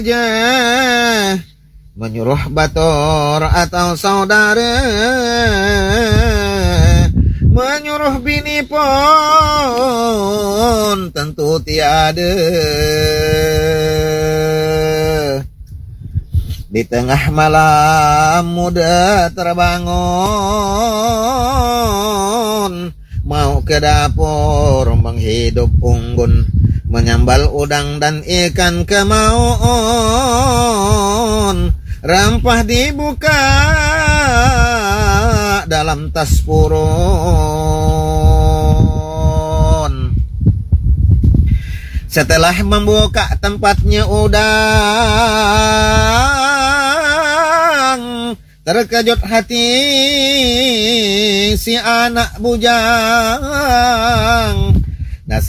menyuruh bator atau saudara, menyuruh bini pun tentu tiada. Di tengah malam muda terbangun, mau ke dapur menghidup unggun, menyambal udang dan ikan kemaun. Rempah dibuka dalam tas purun. Setelah membuka tempatnya udang, terkejut hati si anak bujang.